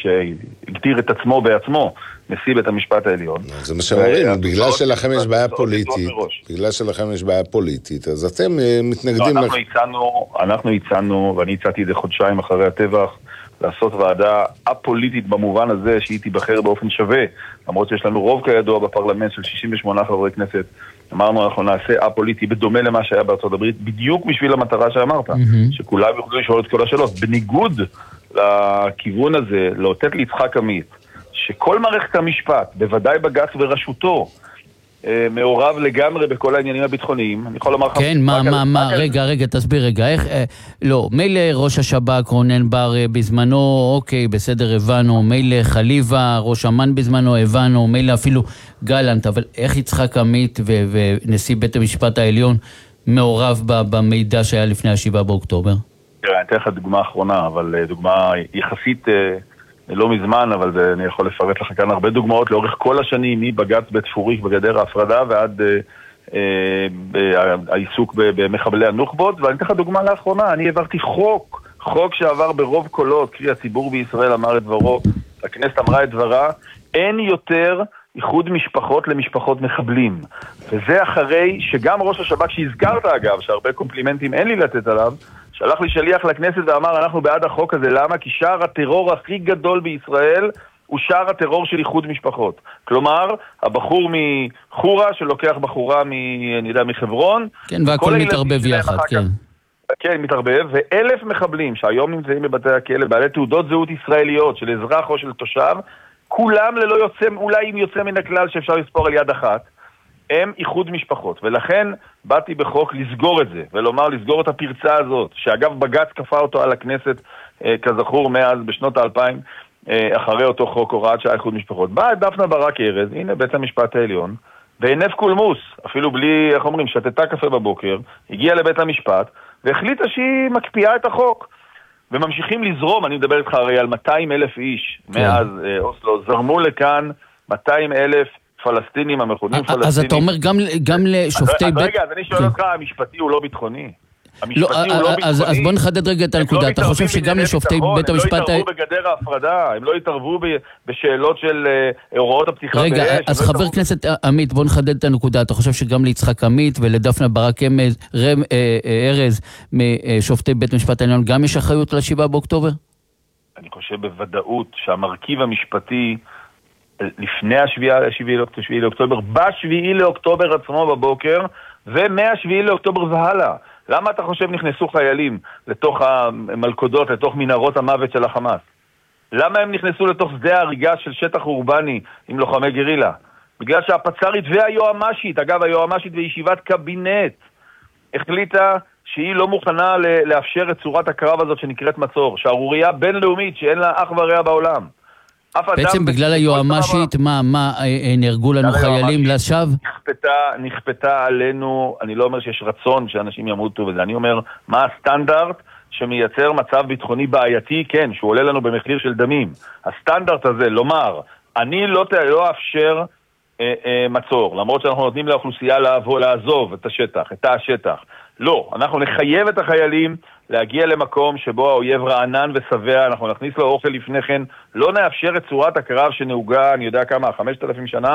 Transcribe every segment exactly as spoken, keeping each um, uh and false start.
שהגדיר את עצמו בעצמו נשיא בית המשפט העליון. זה מה שאומרים, בגלל שלכם יש בעיה פוליטית, בגלל שלכם יש בעיה פוליטית, אז אתם מתנגדים... אנחנו הצענו, אנחנו הצענו, ואני הצעתי את זה חודשיים אחרי הטבח, לעשות ועדה הפוליטית במובן הזה שהיא תיבחר באופן שווה, למרות שיש לנו רוב כידוע בפרלמנט של שישים ושמונה חברי כנסת. אמרנו, אנחנו נעשה הפוליטי בדומה למה שהיה בארצות הברית, בדיוק בשביל המטרה שאמרת, mm-hmm. שכולם יוכלו לשאול את כל השאלות. בניגוד לכיוון הזה, לאותת ליצחק עמית, שכל מערכת המשפט, בוודאי בג"ץ וראשותו, מעורב לגמרי בכל העניינים הביטחוניים. אני יכול לומר לך... כן, מה, מה, מה, רגע, רגע, תסביר רגע. איך, לא, מילא ראש השב"כ, רונן בר, בזמנו, אוקיי, בסדר, הבנו. מילא חליבה, ראש אמן בזמנו, הבנו. מילא אפילו גלנט, אבל איך יצחק עמית ונשיא בית המשפט העליון מעורב במידע שהיה לפני השבעה באוקטובר? תראה, אני אתן לך דוגמה אחרונה, אבל דוגמה יחסית... לא מזמן, אבל זה, אני יכול לפרט לך כאן הרבה דוגמאות לאורך כל השנים, מבג"ץ בית פוריך בגדר ההפרדה ועד אה, אה, העיסוק במחבלי הנוח'בות. ואני אתן לך דוגמה לאחרונה, אני העברתי חוק, חוק שעבר ברוב קולות, קרי הציבור בישראל אמר את דברו, הכנסת אמרה את דברה, אין יותר איחוד משפחות למשפחות מחבלים. וזה אחרי שגם ראש השב"כ שהזכרת אגב, שהרבה קומפלימנטים אין לי לתת עליו, שלח לי שליח לכנסת ואמר, אנחנו בעד החוק הזה. למה? כי שער הטרור הכי גדול בישראל הוא שער הטרור של איחוד משפחות. כלומר, הבחור מחורה שלוקח בחורה מ, אני יודע, מחברון. כן, והכל מתערבב יחד, כן. כן, מתערבב, ואלף מחבלים שהיום נמצאים בבתי הכלא, בעלי תעודות זהות ישראליות של אזרח או של תושב, כולם ללא יוצא, אולי אם יוצא מן הכלל שאפשר לספור על יד אחת, הם איחוד משפחות, ולכן באתי בחוק לסגור את זה, ולומר לסגור את הפרצה הזאת, שאגב בג"ץ כפה אותו על הכנסת, אה, כזכור מאז בשנות האלפיים, אה, אחרי אותו חוק הוראת שעה איחוד משפחות. באה דפנה ברק ארז, הנה בית המשפט העליון, בהינף קולמוס, אפילו בלי, איך אומרים, שתתה קפה בבוקר, הגיעה לבית המשפט, והחליטה שהיא מקפיאה את החוק. וממשיכים לזרום, אני מדבר איתך הרי על מאתיים אלף איש, מאז אה, אוסלו, זרמו לכאן מאתיים אלף פלסטינים, המכונים פלסטינים. אז אתה אומר גם לשופטי בית... רגע, אז אני שואל אותך, המשפטי הוא לא ביטחוני. לא, אז בוא נחדד רגע את הנקודה. אתה חושב שגם לשופטי בית המשפט... הם לא יתערבו בגדר ההפרדה, הם לא יתערבו בשאלות של הוראות הפתיחה באש. רגע, אז חבר כנסת עמית, בוא נחדד את הנקודה. אתה חושב שגם ליצחק עמית ולדפנה ברק ארז משופטי בית המשפט העליון גם יש אחריות לשבעה באוקטובר? אני חושב בוודאות שהמרכיב המשפטי לפני השביעי לאוקטובר, בשביעי לאוקטובר עצמו בבוקר, ומהשביעי לאוקטובר והלאה. למה אתה חושב נכנסו חיילים לתוך המלכודות, לתוך מנהרות המוות של החמאס? למה הם נכנסו לתוך שדה ההריגה של שטח אורבני עם לוחמי גרילה? בגלל שהפצ"רית והיועמ"שית, אגב היועמ"שית בישיבת קבינט, החליטה שהיא לא מוכנה לאפשר את צורת הקרב הזאת שנקראת מצור, שערוריה בינלאומית שאין לה אח ורע בעולם. בעצם בגלל היועמ"שית, מה, מה, נהרגו לנו חיילים לשווא? נכפתה, נכפתה עלינו, אני לא אומר שיש רצון שאנשים ימותו וזה, אני אומר, מה הסטנדרט שמייצר מצב ביטחוני בעייתי? כן, שהוא עולה לנו במחיר של דמים. הסטנדרט הזה, לומר, אני לא, לא אאפשר אה, אה, מצור, למרות שאנחנו נותנים לאוכלוסייה לעבור, לעזוב את השטח, את השטח. לא, אנחנו נחייב את החיילים להגיע למקום שבו האויב רענן וסבע, אנחנו נכניס לו אוכל לפני כן, לא נאפשר את צורת הקרב שנהוגה, אני יודע כמה, חמשת אלפים שנה,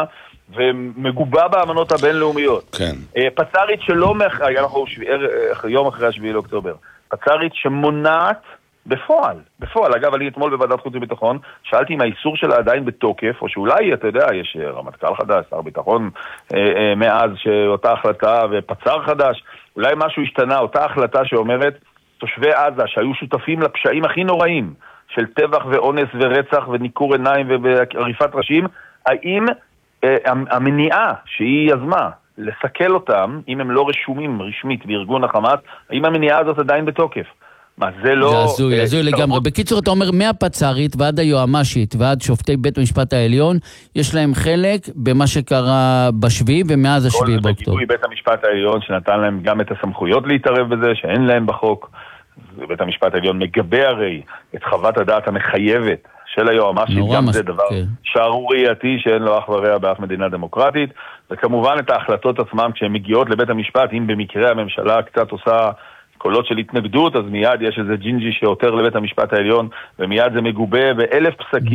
ומגובה באמנות הבינלאומיות. כן. פצ"רית שלא, אנחנו יום אחרי השביעי לאוקטובר, פצ"רית שמונעת בפועל, בפועל. אגב, אני אתמול בוועדת חוץ וביטחון, שאלתי אם האיסור שלה עדיין בתוקף, או שאולי, אתה יודע, יש רמטכ"ל חדש, שר ביטחון מאז שאותה החלטה, ופצ"ר חדש, אולי משהו השתנה, אותה החלטה שאומרת, תושבי עזה שהיו שותפים לפשעים הכי נוראים, של טבח ואונס ורצח וניקור עיניים ועריפת ראשים, האם אה, המניעה שהיא יזמה לסכל אותם, אם הם לא רשומים רשמית בארגון החמאס, האם המניעה הזאת עדיין בתוקף? מה, זה לא... זה הזוי, הזוי לגמרי. בקיצור, אתה אומר, מהפצ"רית ועד היועמ"שית ועד שופטי בית המשפט העליון, יש להם חלק במה שקרה בשביעי ומאז השביעי באוקטובר. כל בית המשפט העליון שנתן להם גם את הסמכויות להתערב בזה, שאין להם בחוק. בית המשפט העליון מגבה הרי את חוות הדעת המחייבת של היועמ"שית, גם זה דבר שערורייתי שאין לו אח ורע באף מדינה דמוקרטית, וכמובן את ההחלטות עצמם כשהן מגיעות לבית המשפט, אם במקרה הממשלה קצת עושה קולות של התנגדות, אז מיד יש איזה ג'ינג'י שעותר לבית המשפט העליון, ומיד זה מגובה באלף פסקים.